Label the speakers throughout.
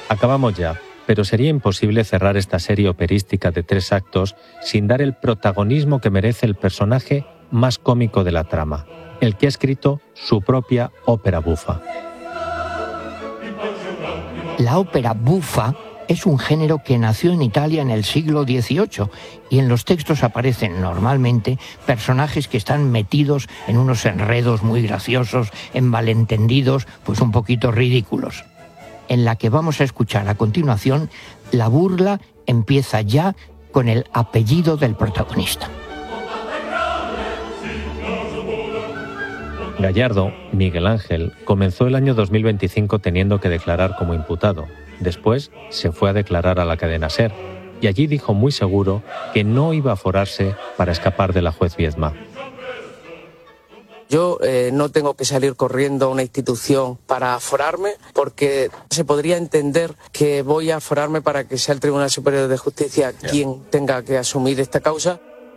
Speaker 1: Acabamos ya, pero sería imposible cerrar esta serie operística de 3 actos sin dar el protagonismo que merece el personaje más cómico de la trama, el que ha escrito su propia ópera bufa.
Speaker 2: La ópera bufa es un género que nació en Italia en el siglo XVIII y en los textos aparecen normalmente personajes que están metidos en unos enredos muy graciosos, en malentendidos, pues un poquito ridículos. En la que vamos a escuchar a continuación, la burla empieza ya con el apellido del protagonista.
Speaker 1: Gallardo, Miguel Ángel, comenzó el año 2025 teniendo que declarar como imputado. Después se fue a declarar a la cadena SER y allí dijo muy seguro que no iba a aforarse para escapar de la juez Viedma.
Speaker 3: Yo no tengo que salir corriendo a una institución para aforarme, porque se podría entender que voy a aforarme para que sea el Tribunal Superior de Justicia quien tenga que asumir esta causa.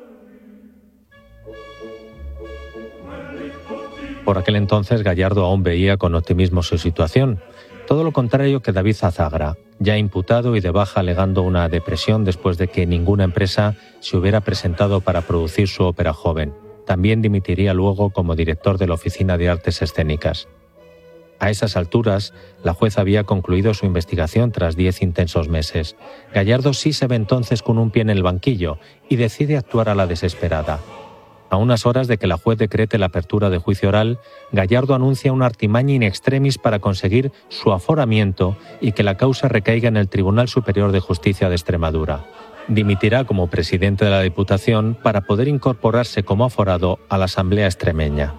Speaker 1: Por aquel entonces Gallardo aún veía con optimismo su situación. Todo lo contrario que David Azagra, ya imputado y de baja alegando una depresión después de que ninguna empresa se hubiera presentado para producir su ópera joven. También dimitiría luego como director de la Oficina de Artes Escénicas. A esas alturas, la jueza había concluido su investigación tras 10 intensos meses. Gallardo sí se ve entonces con un pie en el banquillo y decide actuar a la desesperada. A unas horas de que la juez decrete la apertura de juicio oral, Gallardo anuncia una artimaña in extremis para conseguir su aforamiento y que la causa recaiga en el Tribunal Superior de Justicia de Extremadura. Dimitirá como presidente de la Diputación para poder incorporarse como aforado a la Asamblea extremeña.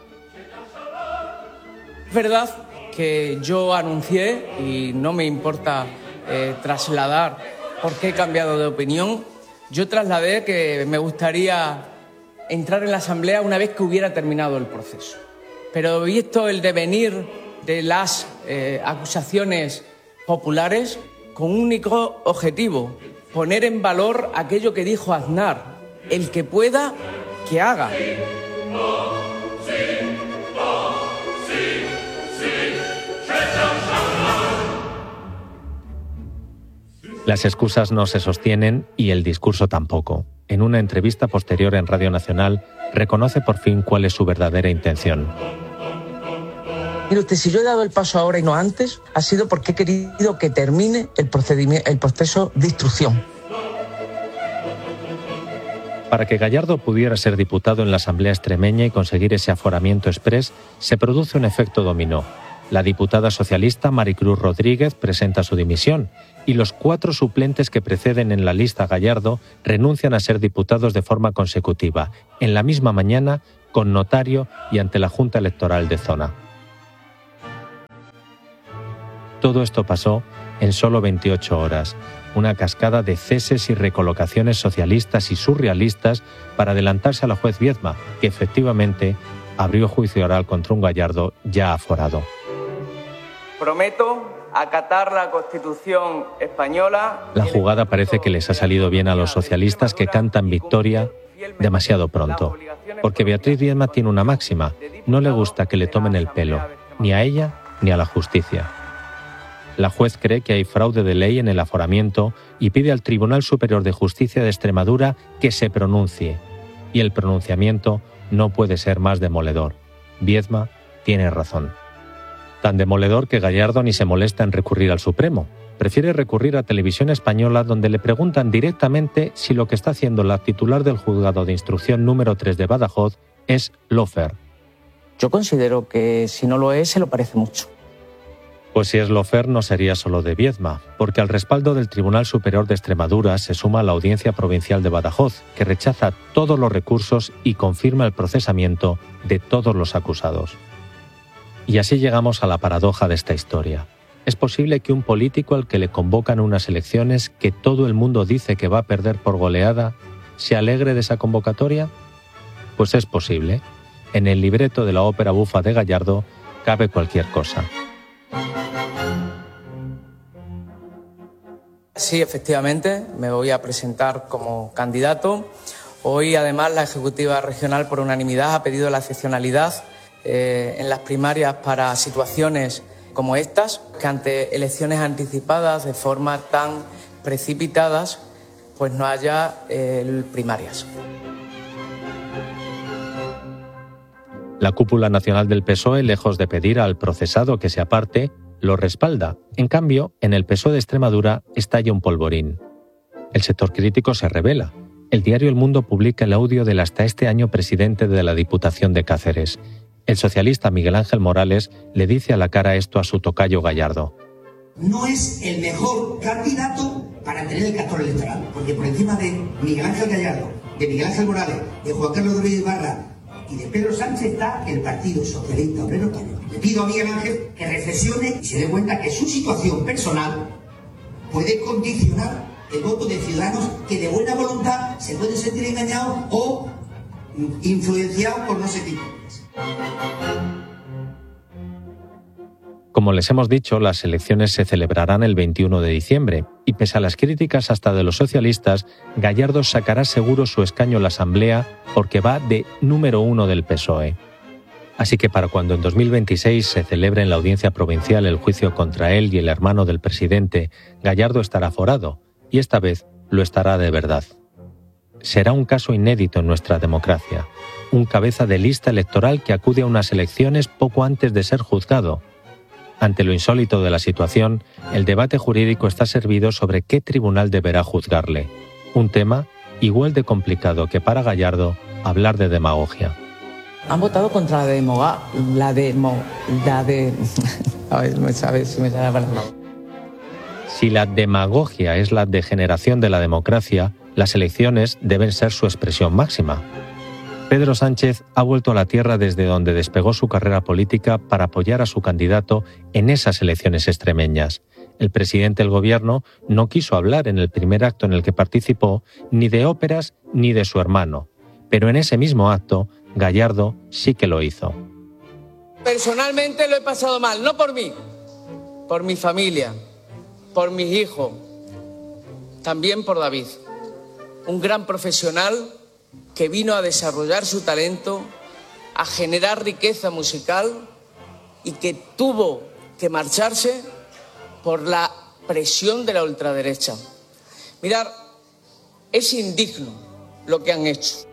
Speaker 3: Es verdad que yo anuncié, y no me importa trasladar por qué he cambiado de opinión, yo trasladé que me gustaría entrar en la Asamblea una vez que hubiera terminado el proceso. Pero visto el devenir de las acusaciones populares, con un único objetivo: poner en valor aquello que dijo Aznar: el que pueda, que haga.
Speaker 1: Las excusas no se sostienen y el discurso tampoco. En una entrevista posterior en Radio Nacional, reconoce por fin cuál es su verdadera intención.
Speaker 3: Mire usted, si yo he dado el paso ahora y no antes, ha sido porque he querido que termine el proceso de instrucción.
Speaker 1: Para que Gallardo pudiera ser diputado en la Asamblea extremeña y conseguir ese aforamiento exprés, se produce un efecto dominó. La diputada socialista Maricruz Rodríguez presenta su dimisión y los 4 suplentes que preceden en la lista a Gallardo renuncian a ser diputados de forma consecutiva, en la misma mañana, con notario y ante la Junta Electoral de Zona. Todo esto pasó en solo 28 horas, una cascada de ceses y recolocaciones socialistas y surrealistas para adelantarse a la juez Viedma, que efectivamente abrió juicio oral contra un Gallardo ya aforado.
Speaker 3: Prometo acatar la Constitución española.
Speaker 1: La jugada parece que les ha salido bien a los socialistas, que cantan victoria demasiado pronto. Porque Beatriz Viedma tiene una máxima: no le gusta que le tomen el pelo, ni a ella ni a la justicia. La juez cree que hay fraude de ley en el aforamiento y pide al Tribunal Superior de Justicia de Extremadura que se pronuncie. Y el pronunciamiento no puede ser más demoledor. Viedma tiene razón. Tan demoledor que Gallardo ni se molesta en recurrir al Supremo. Prefiere recurrir a Televisión Española, donde le preguntan directamente si lo que está haciendo la titular del Juzgado de Instrucción número 3 de Badajoz es lawfare.
Speaker 3: Yo considero que si no lo es, se lo parece mucho.
Speaker 1: Pues si es lawfare, no sería solo de Viedma, porque al respaldo del Tribunal Superior de Extremadura se suma la Audiencia Provincial de Badajoz, que rechaza todos los recursos y confirma el procesamiento de todos los acusados. Y así llegamos a la paradoja de esta historia. ¿Es posible que un político al que le convocan unas elecciones que todo el mundo dice que va a perder por goleada se alegre de esa convocatoria? Pues es posible. En el libreto de la ópera bufa de Gallardo cabe cualquier cosa.
Speaker 3: Sí, efectivamente, me voy a presentar como candidato. Hoy, además, la Ejecutiva Regional, por unanimidad, ha pedido la excepcionalidad en las primarias para situaciones como estas, que ante elecciones anticipadas de forma tan precipitadas, pues no haya primarias.
Speaker 1: La cúpula nacional del PSOE, lejos de pedir al procesado que se aparte, lo respalda. En cambio, en el PSOE de Extremadura estalla un polvorín. El sector crítico se rebela. El diario El Mundo publica el audio del hasta este año presidente de la Diputación de Cáceres. El socialista Miguel Ángel Morales le dice a la cara esto a su tocayo Gallardo.
Speaker 4: No es el mejor candidato para tener el castor electoral, porque por encima de Miguel Ángel Gallardo, de Miguel Ángel Morales, de Juan Carlos Rodríguez Barra y de Pedro Sánchez está el Partido Socialista Obrero Español. Le pido a Miguel Ángel que reflexione y se dé cuenta que su situación personal puede condicionar el voto de ciudadanos que de buena voluntad se pueden sentir engañados o influenciados por no sé qué.
Speaker 1: Como les hemos dicho, las elecciones se celebrarán el 21 de diciembre y pese a las críticas hasta de los socialistas, Gallardo sacará seguro su escaño en la Asamblea porque va de número 1 del PSOE. Así que para cuando en 2026 se celebre en la audiencia provincial el juicio contra él y el hermano del presidente, Gallardo estará forado y esta vez lo estará de verdad. Será un caso inédito en nuestra democracia, un cabeza de lista electoral que acude a unas elecciones poco antes de ser juzgado. Ante lo insólito de la situación, el debate jurídico está servido sobre qué tribunal deberá juzgarle. Un tema igual de complicado que para Gallardo hablar de demagogia.
Speaker 3: Han votado contra a ver, ¿sabes si me sale la palabra?
Speaker 1: Si la demagogia es la degeneración de la democracia, las elecciones deben ser su expresión máxima. Pedro Sánchez ha vuelto a la tierra desde donde despegó su carrera política para apoyar a su candidato en esas elecciones extremeñas. El presidente del gobierno no quiso hablar en el primer acto en el que participó ni de óperas ni de su hermano, pero en ese mismo acto Gallardo sí que lo hizo.
Speaker 3: Personalmente lo he pasado mal, no por mí, por mi familia, por mis hijos, también por David, un gran profesional que vino a desarrollar su talento, a generar riqueza musical y que tuvo que marcharse por la presión de la ultraderecha. Mirad, es indigno lo que han hecho.